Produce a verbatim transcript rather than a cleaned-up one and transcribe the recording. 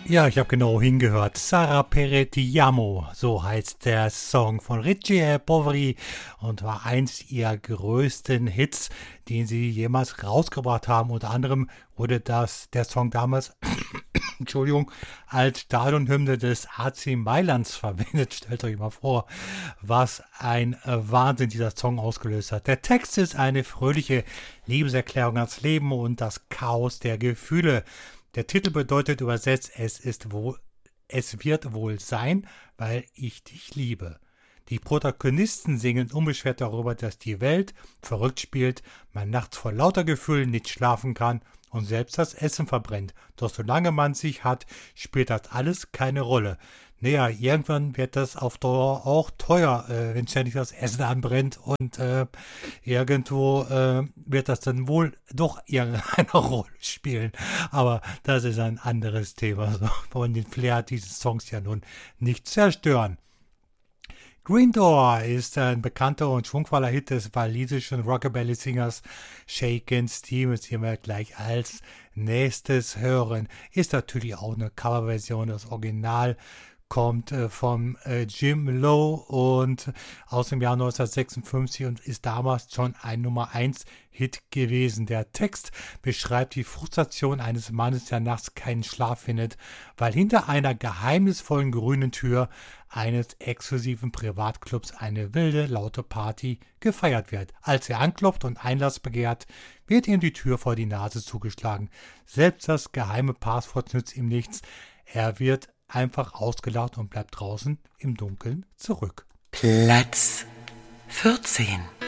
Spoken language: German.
Ja, ich habe genau hingehört. Sarà per ti amo, so heißt der Song von Ricci e Poveri und war eins ihrer größten Hits, den sie jemals rausgebracht haben. Unter anderem wurde das der Song damals, Entschuldigung, als Stadionhymne des A C Mailands verwendet. Stellt euch mal vor, was ein äh, Wahnsinn dieser Song ausgelöst hat. Der Text ist eine fröhliche Liebeserklärung ans Leben und das Chaos der Gefühle. Der Titel bedeutet übersetzt, es ist wohl, es wird wohl sein, weil ich dich liebe. Die Protagonisten singen unbeschwert darüber, dass die Welt verrückt spielt, man nachts vor lauter Gefühlen nicht schlafen kann und selbst das Essen verbrennt. Doch solange man sich hat, spielt das alles keine Rolle. Naja, irgendwann wird das auf Dauer auch teuer, äh, wenn ständig das Essen anbrennt und äh, irgendwo äh, wird das dann wohl doch irgendeine Rolle spielen. Aber das ist ein anderes Thema. So, wollen den Flair dieses Songs ja nun nicht zerstören. Green Door ist ein bekannter und schwungvoller Hit des walisischen Rockabilly-Singers Shakin' Stevens, den wir gleich als nächstes hören. Ist natürlich auch eine Coverversion, das Original kommt äh, vom äh, Jim Lowe und aus dem Jahr neunzehnhundertsechsundfünfzig und ist damals schon ein Nummer eins Hit gewesen. Der Text beschreibt die Frustration eines Mannes, der nachts keinen Schlaf findet, weil hinter einer geheimnisvollen grünen Tür eines exklusiven Privatclubs eine wilde, laute Party gefeiert wird. Als er anklopft und Einlass begehrt, wird ihm die Tür vor die Nase zugeschlagen. Selbst das geheime Passwort nützt ihm nichts. Er wird einfach ausgelacht und bleibt draußen im Dunkeln zurück. Platz vierzehn.